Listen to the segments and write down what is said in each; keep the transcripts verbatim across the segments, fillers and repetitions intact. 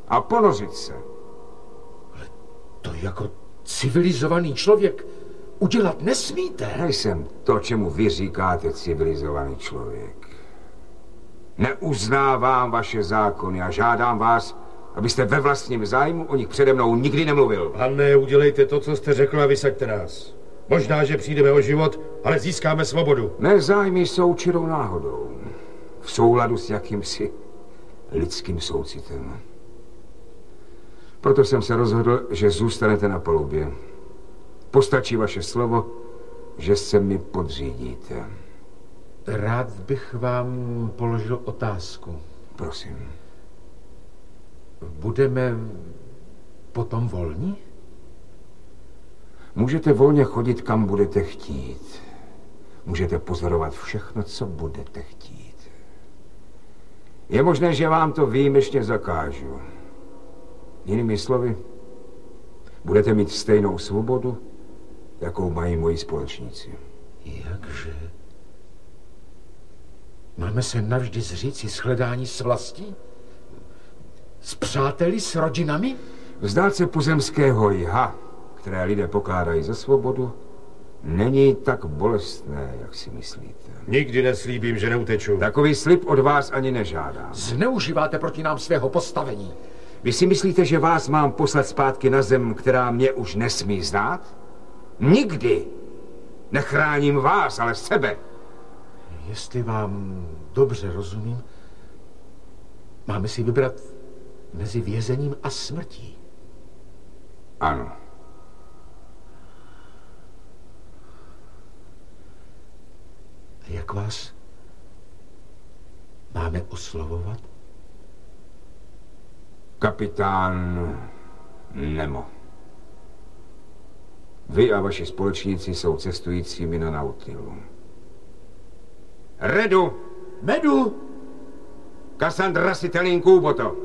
a ponořit se. Ale to jako civilizovaný člověk udělat nesmíte. Nejsem to, čemu vy říkáte civilizovaný člověk. Neuznávám vaše zákony a žádám vás, abyste ve vlastním zájmu o nich přede mnou nikdy nemluvil. Pane, udělejte to, co jste řekl a vysaďte nás. Možná, že přijdeme o život, ale získáme svobodu. Mé zájmy jsou čirou náhodou. V souladu s jakýmsi lidským soucitem. Proto jsem se rozhodl, že zůstanete na palubě. Postačí vaše slovo, že se mi podřídíte. Rád bych vám položil otázku. Prosím. Budeme potom volní? Můžete volně chodit, kam budete chtít. Můžete pozorovat všechno, co budete chtít. Je možné, že vám to výjimečně zakážu. Jinými slovy, budete mít stejnou svobodu, jakou mají moji společníci. Jakže? Máme se navždy zříci shledání s vlastí? S přáteli, s rodinami? Vzdát se pozemského jha, které lidé pokládají za svobodu, není tak bolestné, jak si myslíte. Nikdy neslíbím, že neuteču. Takový slib od vás ani nežádám. Zneužíváte proti nám svého postavení. Vy si myslíte, že vás mám poslat zpátky na zem, která mě už nesmí znát? Nikdy. Nechráním vás, ale sebe. Jestli vám dobře rozumím, máme si vybrat mezi vězením a smrtí. Ano. A jak vás máme oslovovat? Kapitán Nemo. Vy a vaši společníci jsou cestujícími na Nautilu. Redu! Medu! Cassandra Sitelin Kůboto.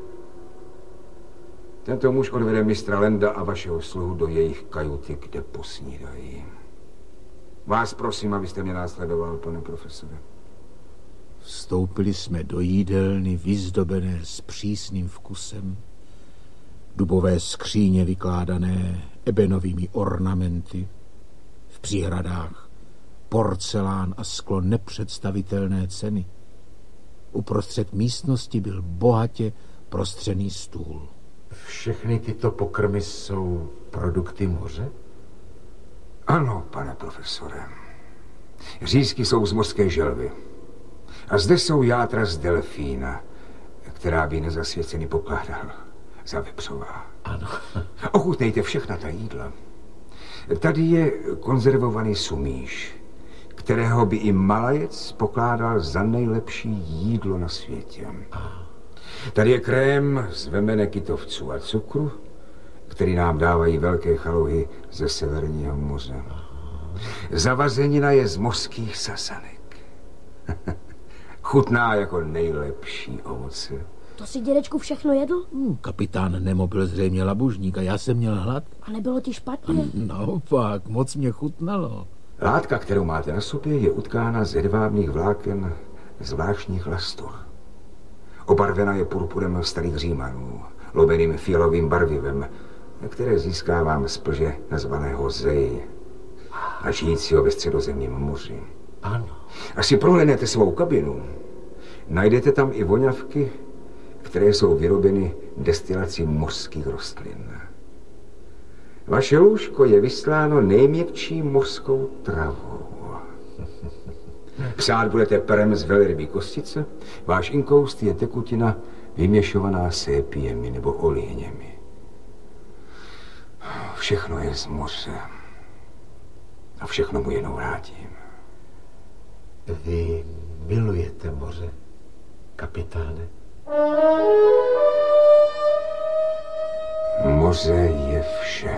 Tento muž odvede mistra Lenda a vašeho sluhu do jejich kajuty, kde posnídají. Vás prosím, abyste mě následoval, pane profesore. Vstoupili jsme do jídelny vyzdobené s přísným vkusem, dubové skříně vykládané ebenovými ornamenty, v příhradách porcelán a sklo nepředstavitelné ceny. Uprostřed místnosti byl bohatě prostřený stůl. Všechny tyto pokrmy jsou produkty moře? Ano, pane profesore. Řízky jsou z mořské želvy. A zde jsou játra z delfína, která by nezasvěcený pokládal za vepřová. Ano. Ochutnejte všechna ta jídla. Tady je konzervovaný sumíš, kterého by i malajec pokládal za nejlepší jídlo na světě. Tady je krém z vemene kytovců a cukru, který nám dávají velké chalouhy ze Severního moře. Zavazenina je z mořských sasanek. Chutná jako nejlepší ovoce. To si dědečku všechno jedl? Hmm, kapitán Nemo byl zřejmě labužník a já jsem měl hlad. A nebylo ti špatně? Naopak, moc mě chutnalo. Látka, kterou máte na sobě, je utkána z jedvábných vláken zvláštních lastur. Obarvena je purpurem starých Římanů, lobeným fialovým barvivem, které získávám z plže nazvaného Zei a žijícího ve Středozemním moři. Ano. Až si prohlédnete svou kabinu, najdete tam i voňavky, které jsou vyrobeny destilací mořských rostlin. Vaše lůžko je vysláno nejměkčí mořskou travou. Psát budete perem z velrybí kostice, váš inkoust je tekutina vyměšovaná sépiemi nebo olejněmi. Všechno je z moře a všechno mu jenom vrátím. Vy milujete moře, kapitáne? Moře je vše.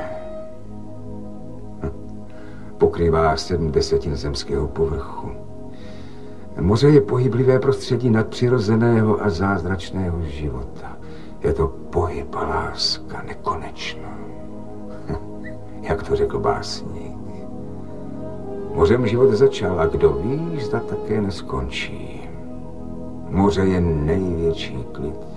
Pokrývá sedm desetin zemského povrchu. Moře je pohyblivé prostředí nadpřirozeného a zázračného života. Je to pohyb a láska nekonečná. Jak to řekl básník. Mořem život začal a kdo ví, zda také neskončí. Moře je největší klid.